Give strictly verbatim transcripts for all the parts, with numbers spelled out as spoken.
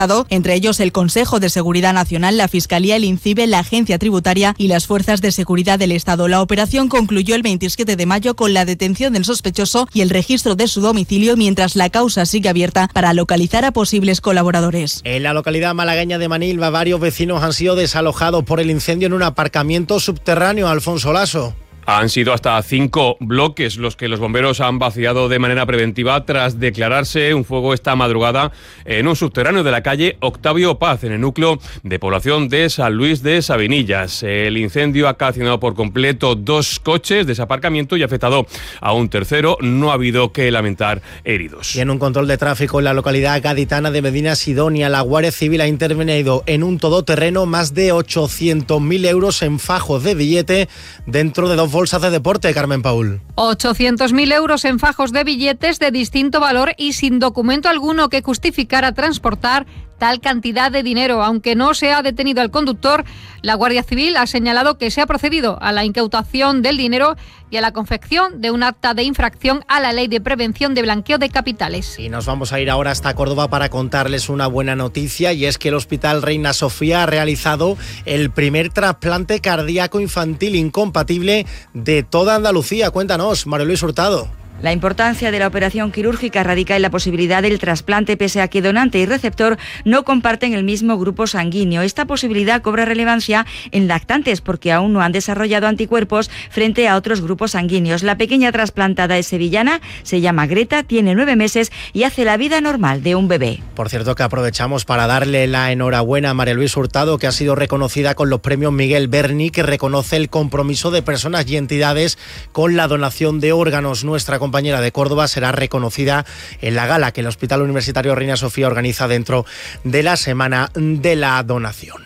entre ellos el Consejo de Seguridad Nacional, la Fiscalía, el INCIBE, la Agencia Tributaria y las Fuerzas de Seguridad del Estado. La operación concluyó el veintisiete de mayo con la detención del sospechoso y el registro de su domicilio, mientras la causa sigue abierta para localizar a posibles colaboradores. En la localidad malagueña de Manilva, varios vecinos han sido desalojados por el incendio en un aparcamiento subterráneo. Alfonso Laso. Han sido hasta cinco bloques los que los bomberos han vaciado de manera preventiva tras declararse un fuego esta madrugada en un subterráneo de la calle Octavio Paz, en el núcleo de población de San Luis de Sabinillas. El incendio ha calcinado por completo dos coches de ese aparcamiento y ha afectado a un tercero. No ha habido que lamentar heridos. Y en un control de tráfico en la localidad gaditana de Medina Sidonia, la Guardia Civil ha intervenido en un todoterreno más de ochocientos mil euros en fajos de billete dentro de dos bolsas de deporte. Carmen Paul. ochocientos mil euros en fajos de billetes de distinto valor y sin documento alguno que justificara transportar tal cantidad de dinero. Aunque no se ha detenido al conductor, la Guardia Civil ha señalado que se ha procedido a la incautación del dinero y a la confección de un acta de infracción a la Ley de Prevención de Blanqueo de Capitales. Y nos vamos a ir ahora hasta Córdoba para contarles una buena noticia, y es que el Hospital Reina Sofía ha realizado el primer trasplante cardíaco infantil incompatible de toda Andalucía. Cuéntanos, María Luis Hurtado. La importancia de la operación quirúrgica radica en la posibilidad del trasplante, pese a que donante y receptor no comparten el mismo grupo sanguíneo. Esta posibilidad cobra relevancia en lactantes porque aún no han desarrollado anticuerpos frente a otros grupos sanguíneos. La pequeña trasplantada es sevillana, se llama Greta, tiene nueve meses y hace la vida normal de un bebé. Por cierto, que aprovechamos para darle la enhorabuena a María Luis Hurtado, que ha sido reconocida con los premios Miguel Berni, que reconoce el compromiso de personas y entidades con la donación de órganos. Nuestra compañera compañera de Córdoba será reconocida en la gala que el Hospital Universitario Reina Sofía organiza dentro de la Semana de la Donación.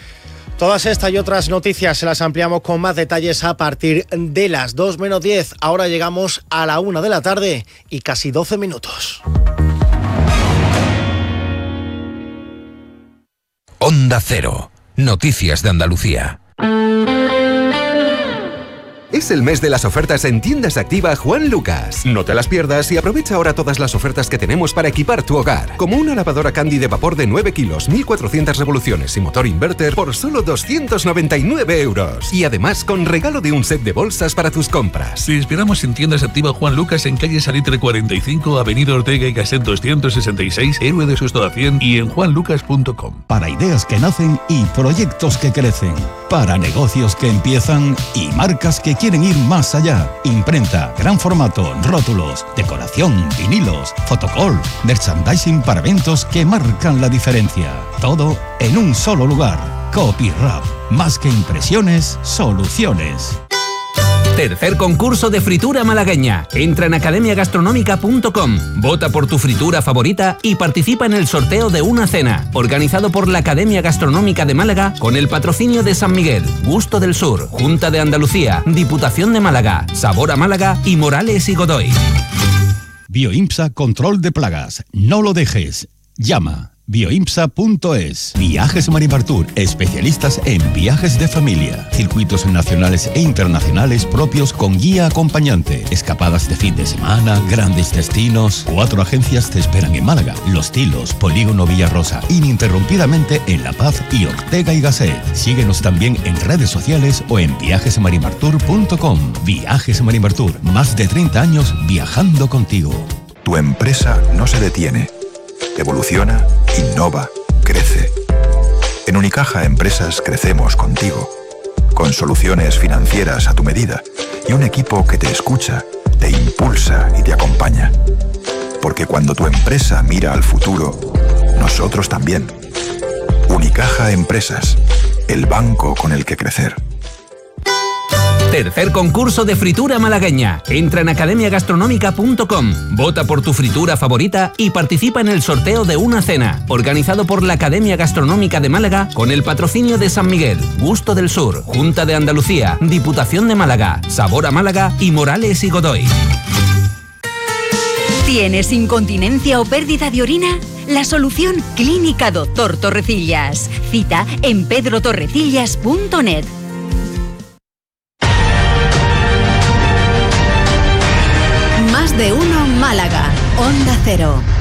Todas estas y otras noticias se las ampliamos con más detalles a partir de las dos menos diez. Ahora llegamos a la una de la tarde y casi doce minutos. Onda Cero. Noticias de Andalucía. Es el mes de las ofertas en Tiendas Activa Juan Lucas. No te las pierdas y aprovecha ahora todas las ofertas que tenemos para equipar tu hogar. Como una lavadora Candy de vapor de nueve kilos, mil cuatrocientas revoluciones y motor inverter por solo doscientos noventa y nueve euros. Y además con regalo de un set de bolsas para tus compras. Te esperamos en Tiendas Activa Juan Lucas, en calle Salitre cuarenta y cinco, avenida Ortega y Gasset doscientos sesenta y seis, Héroe de Sosto cien y en juan lucas punto com. Para ideas que nacen y proyectos que crecen. Para negocios que empiezan y marcas que quieren ir más allá. Imprenta, gran formato, rótulos, decoración, vinilos, fotocall, merchandising para eventos que marcan la diferencia. Todo en un solo lugar. Copyrap. Más que impresiones, soluciones. Tercer concurso de fritura malagueña. Entra en academia gastronómica punto com, vota por tu fritura favorita y participa en el sorteo de una cena, organizado por la Academia Gastronómica de Málaga con el patrocinio de San Miguel, Gusto del Sur, Junta de Andalucía, Diputación de Málaga, Sabor a Málaga y Morales y Godoy. Bioimpsa Control de Plagas. No lo dejes. Llama. bioimpsa punto es. Viajes Maripartour, especialistas en viajes de familia, circuitos nacionales e internacionales propios con guía acompañante, escapadas de fin de semana, grandes destinos. Cuatro agencias te esperan en Málaga: Los Tilos, Polígono Villarrosa, ininterrumpidamente en La Paz y Ortega y Gasset. Síguenos también en redes sociales o en viajes maripartour punto com. Viajes Maripartour, más de treinta años viajando contigo. Tu empresa no se detiene. Evoluciona, innova, crece. En Unicaja Empresas crecemos contigo, con soluciones financieras a tu medida y un equipo que te escucha, te impulsa y te acompaña. Porque cuando tu empresa mira al futuro, nosotros también. Unicaja Empresas, el banco con el que crecer. Tercer concurso de fritura malagueña. Entra en academia gastronómica punto com, vota por tu fritura favorita y participa en el sorteo de una cena, organizado por la Academia Gastronómica de Málaga con el patrocinio de San Miguel, Gusto del Sur, Junta de Andalucía, Diputación de Málaga, Sabor a Málaga y Morales y Godoy. ¿Tienes incontinencia o pérdida de orina? La solución: Clínica Doctor Torrecillas. Cita en pedro torrecillas punto net. Más de uno Málaga, Onda Cero.